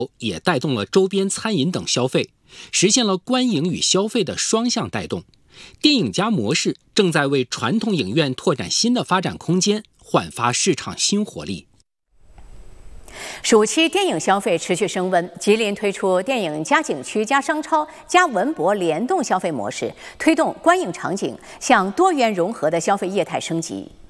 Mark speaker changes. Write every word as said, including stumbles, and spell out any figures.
Speaker 1: 也带动了周边餐饮等消费，实现了观影与消费的双向带动。电影加模式正在为传统影院拓展新的发展空间，焕发市场新活力。
Speaker 2: 暑期电影消费持续升温，吉林推出电影加景区、加商超、加文博联动消费模式，推动观影场景向多元融合的消费业态升级。